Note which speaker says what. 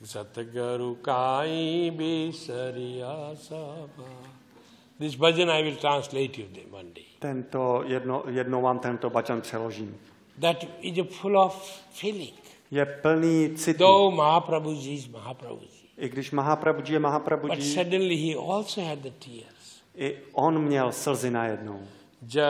Speaker 1: Satguru kai bisariya saba. This bhajan I will translate you one day.
Speaker 2: Jednou vám tento bhajan přeložím.
Speaker 1: That is full of feeling.
Speaker 2: Je plný citu.
Speaker 1: Though Mahaprabhuji is Mahaprabhuji.
Speaker 2: I když Mahaprabhuji je Mahaprabhuji.
Speaker 1: But suddenly he also had the tears.
Speaker 2: I on měl slzy najednou.